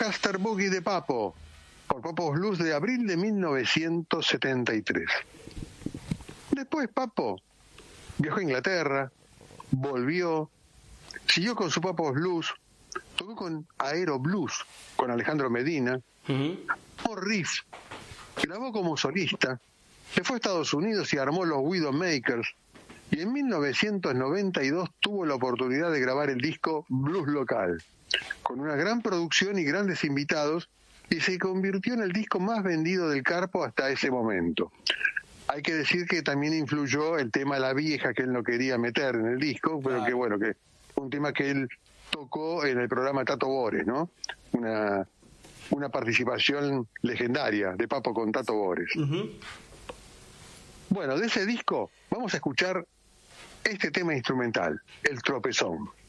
Telecaster Boogie de Papo, por Papo's Blues de abril de 1973. Después Papo viajó a Inglaterra, volvió, siguió con su Papo's Blues, tocó con Aero Blues, con Alejandro Medina, por riff, grabó como solista, se fue a Estados Unidos y armó los Widowmakers, y en 1992 tuvo la oportunidad de grabar el disco Blues Local, con una gran producción y grandes invitados, y se convirtió en el disco más vendido del Carpo hasta ese momento. Hay que decir que también influyó el tema La Vieja, que él no quería meter en el disco, pero que bueno, que fue un tema que él tocó en el programa Tato Bores, ¿no? Una participación legendaria de Papo con Tato Bores. Bueno, de ese disco vamos a escuchar este tema instrumental, El Tropezón.